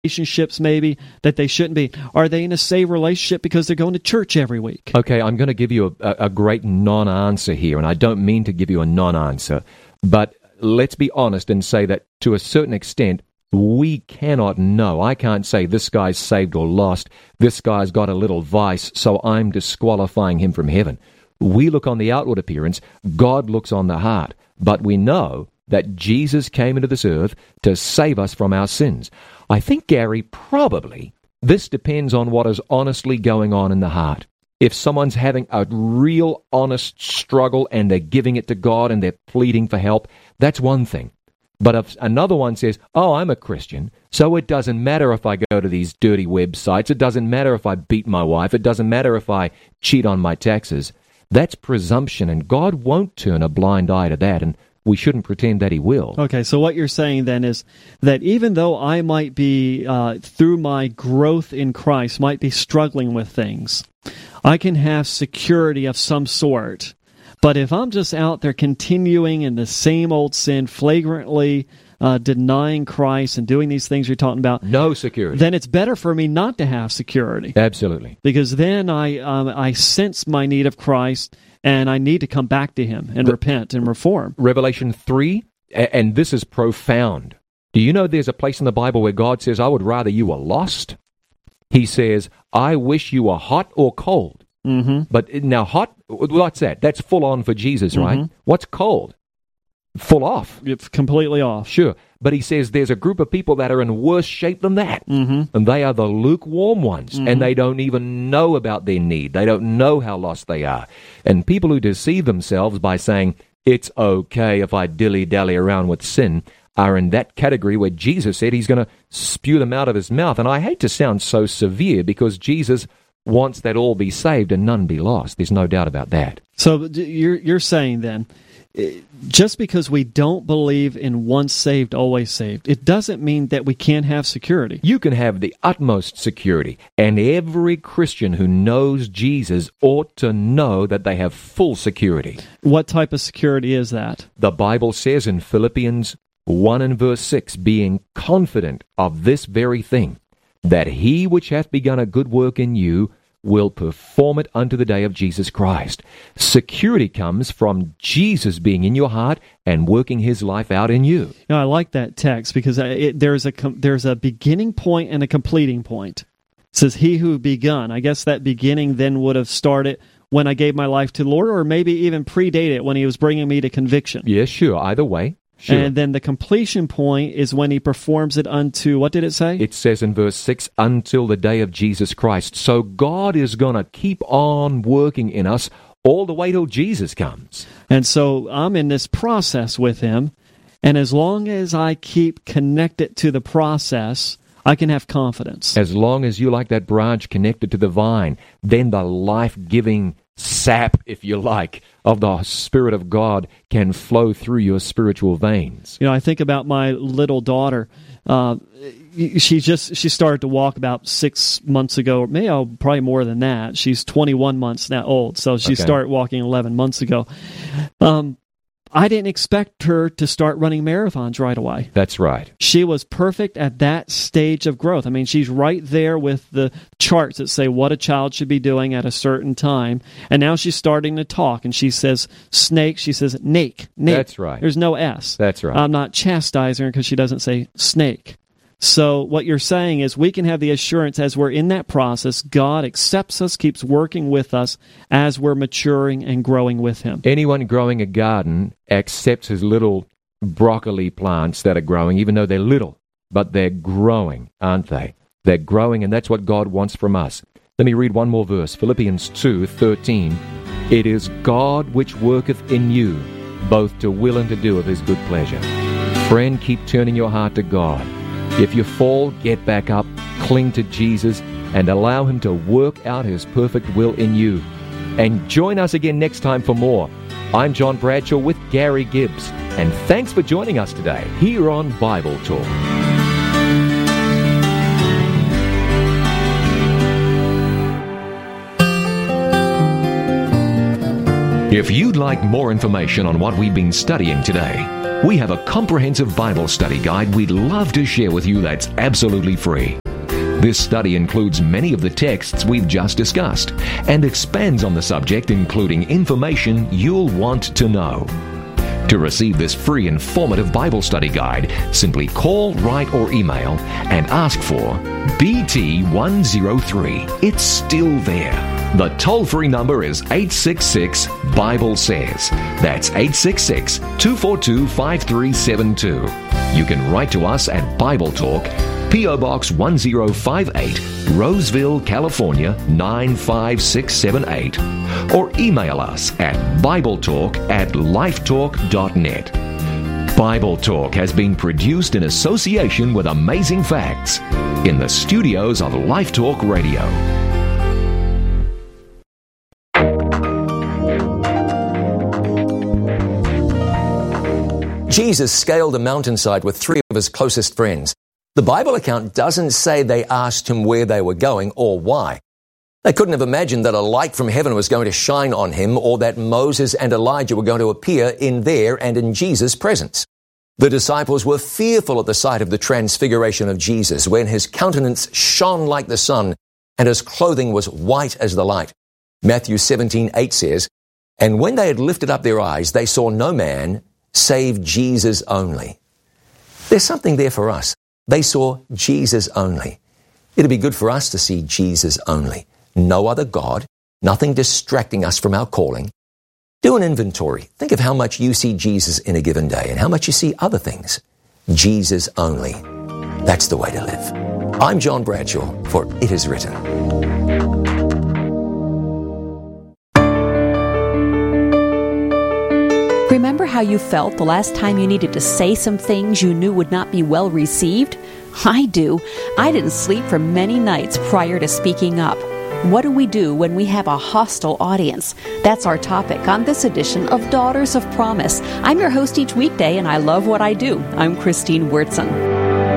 relationships maybe that they shouldn't be? Are they in a saved relationship because they're going to church every week? Okay, I'm going to give you a great non-answer here, and I don't mean to give you a non-answer, but let's be honest and say that to a certain extent, we cannot know. I can't say this guy's saved or lost, this guy's got a little vice, so I'm disqualifying him from heaven. We look on the outward appearance, God looks on the heart, but we know that Jesus came into this earth to save us from our sins. I think, Gary, probably this depends on what is honestly going on in the heart. If someone's having a real honest struggle and they're giving it to God and they're pleading for help, that's one thing. But if another one says, oh, I'm a Christian, so it doesn't matter if I go to these dirty websites, it doesn't matter if I beat my wife, it doesn't matter if I cheat on my taxes, that's presumption, and God won't turn a blind eye to that, and we shouldn't pretend that he will. Okay, so what you're saying then is that even though I might be, through my growth in Christ, might be struggling with things, I can have security of some sort. But if I'm just out there continuing in the same old sin, flagrantly denying Christ and doing these things you're talking about, no security, then it's better for me not to have security. Absolutely. Because then I sense my need of Christ, and I need to come back to him and repent and reform. Revelation 3, and this is profound. Do you know there's a place in the Bible where God says, I would rather you were lost? He says, I wish you were hot or cold. Mm-hmm. But now hot, what's that? That's full on for Jesus, right? Mm-hmm. What's cold? Full off. It's completely off. Sure. But he says there's a group of people that are in worse shape than that. Mm-hmm. And they are the lukewarm ones. Mm-hmm. And they don't even know about their need. They don't know how lost they are. And people who deceive themselves by saying, it's okay if I dilly-dally around with sin, are in that category where Jesus said he's going to spew them out of his mouth. And I hate to sound so severe because Jesus wants that all be saved and none be lost. There's no doubt about that. So you're saying then, just because we don't believe in once saved, always saved, it doesn't mean that we can't have security. You can have the utmost security, and every Christian who knows Jesus ought to know that they have full security. What type of security is that? The Bible says in Philippians 1 and verse 6, being confident of this very thing, that he which hath begun a good work in you will perform it unto the day of Jesus Christ. Security comes from Jesus being in your heart and working his life out in you. Now, I like that text because there's a beginning point and a completing point. It says, he who begun. I guess that beginning then would have started when I gave my life to the Lord, or maybe even predate it when he was bringing me to conviction. Yes, sure. Either way. Sure. And then the completion point is when he performs it unto, what did it say? It says in verse 6, until the day of Jesus Christ. So God is going to keep on working in us all the way till Jesus comes. And so I'm in this process with him, and as long as I keep connected to the process, I can have confidence. As long as you like that branch connected to the vine, then the life-giving sap, if you like, of the Spirit of God can flow through your spiritual veins. You know, I think about my little daughter. She started to walk about 6 months ago, maybe probably more than that. She's 21 months now old, so she started walking 11 months ago. I didn't expect her to start running marathons right away. That's right. She was perfect at that stage of growth. I mean, she's right there with the charts that say what a child should be doing at a certain time. And now she's starting to talk, and she says snake. She says nake. That's right. There's no S. That's right. I'm not chastising her because she doesn't say snake. So what you're saying is we can have the assurance as we're in that process, God accepts us, keeps working with us as we're maturing and growing with him. Anyone growing a garden accepts his little broccoli plants that are growing, even though they're little, but they're growing, aren't they? They're growing, and that's what God wants from us. Let me read one more verse, Philippians 2:13. It is God which worketh in you, both to will and to do of his good pleasure. Friend, keep turning your heart to God. If you fall, get back up, cling to Jesus, and allow him to work out his perfect will in you. And join us again next time for more. I'm John Bradshaw with Gary Gibbs, and thanks for joining us today here on Bible Talk. If you'd like more information on what we've been studying today, we have a comprehensive Bible study guide we'd love to share with you that's absolutely free. This study includes many of the texts we've just discussed and expands on the subject, including information you'll want to know. To receive this free informative Bible study guide, simply call, write, or email and ask for BT103. It's still there. The toll-free number is 866-BIBLE-SAYS. That's 866-242-5372. You can write to us at Bible Talk, P.O. Box 1058, Roseville, California 95678, or email us at BibleTalk@lifetalk.net. Bible Talk has been produced in association with Amazing Facts in the studios of Life Talk Radio. Jesus scaled a mountainside with 3 of his closest friends. The Bible account doesn't say they asked him where they were going or why. They couldn't have imagined that a light from heaven was going to shine on him, or that Moses and Elijah were going to appear in their and in Jesus' presence. The disciples were fearful at the sight of the transfiguration of Jesus, when his countenance shone like the sun and his clothing was white as the light. Matthew 17:8 says, "And when they had lifted up their eyes, they saw no man save Jesus only." There's something there for us. They saw Jesus only. It'd be good for us to see Jesus only. No other God, nothing distracting us from our calling. Do an inventory. Think of how much you see Jesus in a given day and how much you see other things. Jesus only. That's the way to live. I'm John Bradshaw, for It Is Written. Remember how you felt the last time you needed to say some things you knew would not be well received? I do. I didn't sleep for many nights prior to speaking up. What do we do when we have a hostile audience? That's our topic on this edition of Daughters of Promise. I'm your host each weekday, and I love what I do. I'm Christine Wurtzen.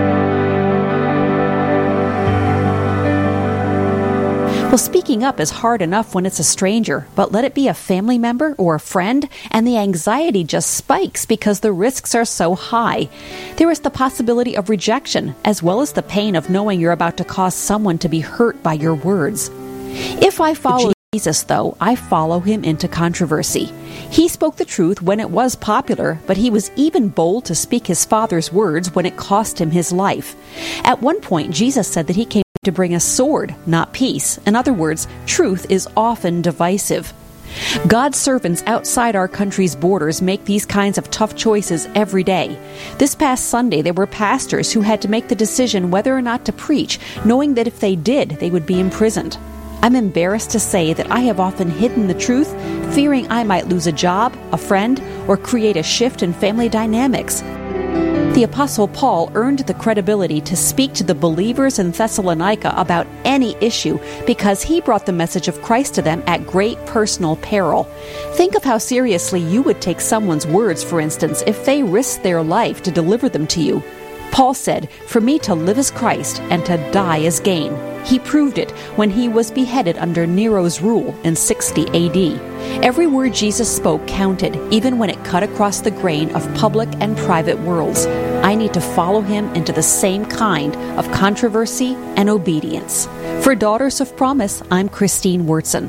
Well, speaking up is hard enough when it's a stranger, but let it be a family member or a friend, and the anxiety just spikes because the risks are so high. There is the possibility of rejection, as well as the pain of knowing you're about to cause someone to be hurt by your words. If I follow Jesus, though, I follow him into controversy. He spoke the truth when it was popular, but he was even bold to speak his Father's words when it cost him his life. At one point, Jesus said that he came to bring a sword, not peace. In other words, truth is often divisive. God's servants outside our country's borders make these kinds of tough choices every day. This past Sunday, there were pastors who had to make the decision whether or not to preach, knowing that if they did, they would be imprisoned. I'm embarrassed to say that I have often hidden the truth, fearing I might lose a job, a friend, or create a shift in family dynamics. The Apostle Paul earned the credibility to speak to the believers in Thessalonica about any issue because he brought the message of Christ to them at great personal peril. Think of how seriously you would take someone's words, for instance, if they risked their life to deliver them to you. Paul said, "For me to live is Christ, and to die is gain." He proved it when he was beheaded under Nero's rule in 60 AD. Every word Jesus spoke counted, even when it cut across the grain of public and private worlds. I need to follow him into the same kind of controversy and obedience. For Daughters of Promise, I'm Christine Wurtzen.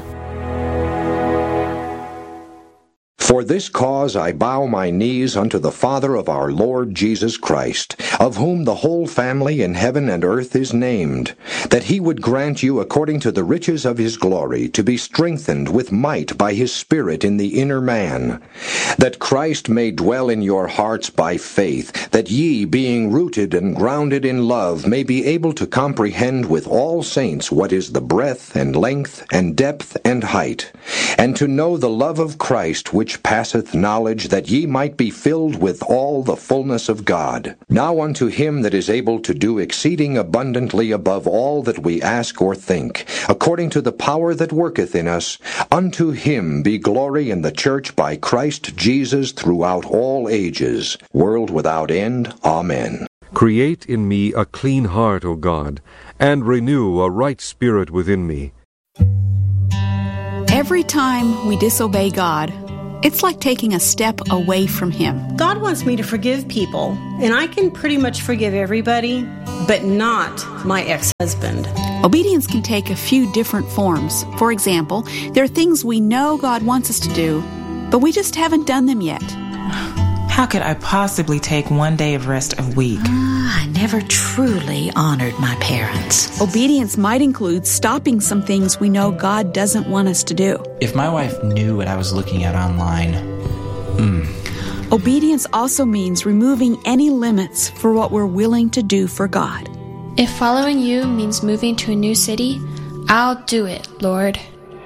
For this cause I bow my knees unto the Father of our Lord Jesus Christ, of whom the whole family in heaven and earth is named, that he would grant you according to the riches of his glory to be strengthened with might by his Spirit in the inner man, that Christ may dwell in your hearts by faith, that ye, being rooted and grounded in love, may be able to comprehend with all saints what is the breadth and length and depth and height, and to know the love of Christ which passeth knowledge, that ye might be filled with all the fullness of God. Now unto him that is able to do exceeding abundantly above all that we ask or think, according to the power that worketh in us, unto him be glory in the church by Christ Jesus throughout all ages, world without end. Amen. Create in me a clean heart, O God, and renew a right spirit within me. Every time we disobey God, It's like taking a step away from Him. God wants me to forgive people, and I can pretty much forgive everybody, but not my ex-husband. Obedience can take a few different forms. For example, there are things we know God wants us to do, but we just haven't done them yet. How could I possibly take one day of rest a week? I never truly honored my parents. Obedience might include stopping some things we know God doesn't want us to do. If my wife knew what I was looking at online, Obedience also means removing any limits for what we're willing to do for God. If following you means moving to a new city, I'll do it, Lord.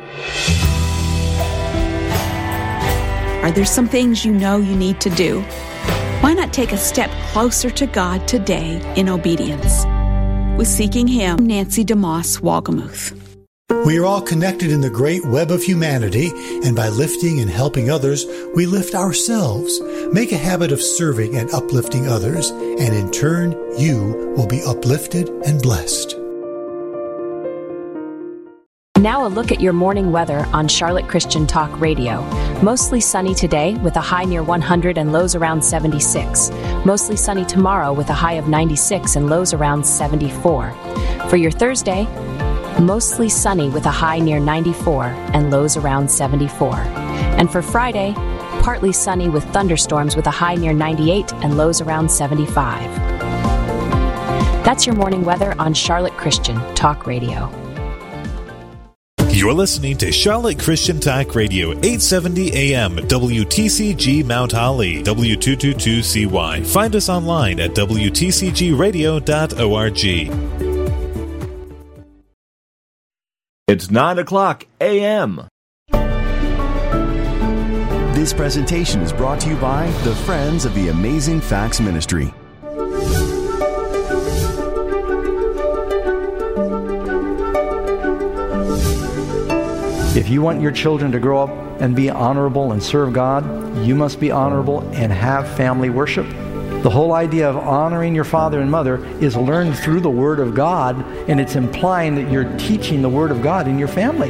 Are there some things you know you need to do? Why not take a step closer to God today in obedience? With Seeking Him, Nancy DeMoss, Walgamuth. We are all connected in the great web of humanity, and by lifting and helping others, we lift ourselves. Make a habit of serving and uplifting others, and in turn, you will be uplifted and blessed. Now a look at your morning weather on Charlotte Christian Talk Radio. Mostly sunny today with a high near 100 and lows around 76. Mostly sunny tomorrow with a high of 96 and lows around 74. For your Thursday, mostly sunny with a high near 94 and lows around 74. And for Friday, partly sunny with thunderstorms with a high near 98 and lows around 75. That's your morning weather on Charlotte Christian Talk Radio. You're listening to Charlotte Christian Talk Radio, 870 AM, WTCG Mount Holly, W222CY. Find us online at WTCGradio.org. It's 9 o'clock a.m. This presentation is brought to you by the Friends of the Amazing Facts Ministry. If you want your children to grow up and be honorable and serve God, you must be honorable and have family worship. The whole idea of honoring your father and mother is learned through the Word of God, and it's implying that you're teaching the Word of God in your family.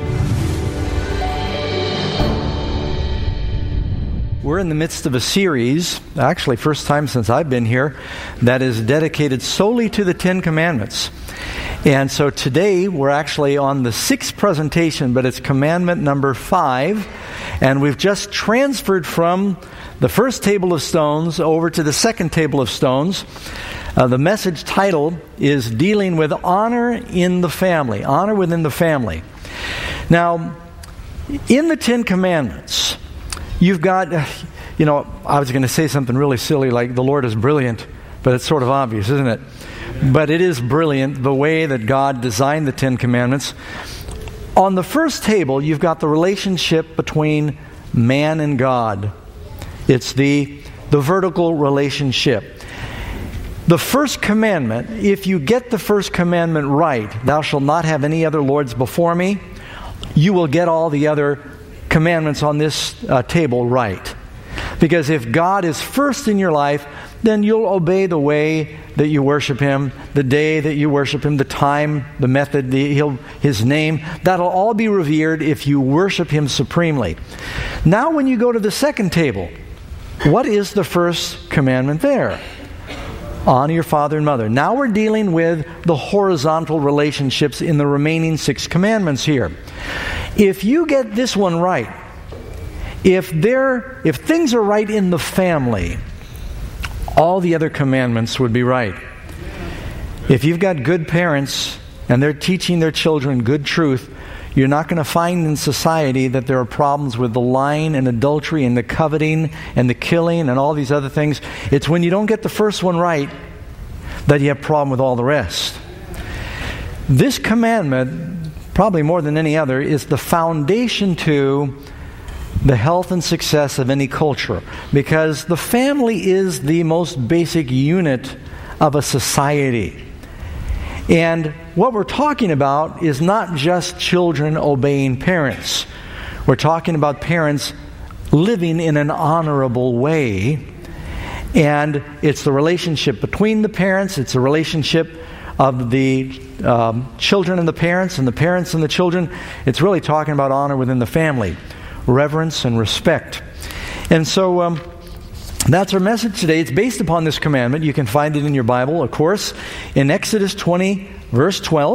We're in the midst of a series, actually first time since I've been here, that is dedicated solely to the Ten Commandments. And so today we're actually on the 6th presentation, but it's commandment number 5. And we've just transferred from the first table of stones over to the second table of stones. The message title is Dealing with Honor in the Family. Honor within the family. Now, in the Ten Commandments, you've got, I was going to say something really silly like the Lord is brilliant, but it's sort of obvious, isn't it? But it is brilliant the way that God designed the Ten Commandments. On the first table, you've got the relationship between man and God. It's the vertical relationship. The first commandment, if you get the first commandment right, thou shalt not have any other lords before me, you will get all the other commandments on this table right. Because if God is first in your life, then you'll obey the way that you worship Him, the day that you worship Him, the time, the method, His name. That'll all be revered if you worship Him supremely. Now when you go to the second table, what is the first commandment there? Honor your father and mother. Now we're dealing with the horizontal relationships in the remaining 6 commandments here. If you get this one right, if things are right in the family, all the other commandments would be right. If you've got good parents and they're teaching their children good truth, you're not going to find in society that there are problems with the lying and adultery and the coveting and the killing and all these other things. It's when you don't get the first one right that you have a problem with all the rest. This commandment, probably more than any other, is the foundation to the health and success of any culture, because the family is the most basic unit of a society. And what we're talking about is not just children obeying parents. We're talking about parents living in an honorable way. And it's the relationship between the parents, it's the relationship of the children and the parents and the children. It's really talking about honor within the family. Reverence and respect. And so that's our message today. It's based upon this commandment. You can find it in your Bible, of course, in Exodus 20, verse 12.